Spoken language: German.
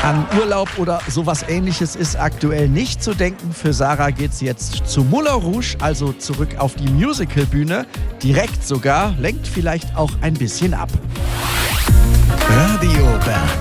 An Urlaub oder sowas Ähnliches ist aktuell nicht zu denken. Für Sarah geht's jetzt zu Moulin Rouge, also zurück auf die Musicalbühne. Direkt sogar, lenkt vielleicht auch ein bisschen ab. Radio Bern.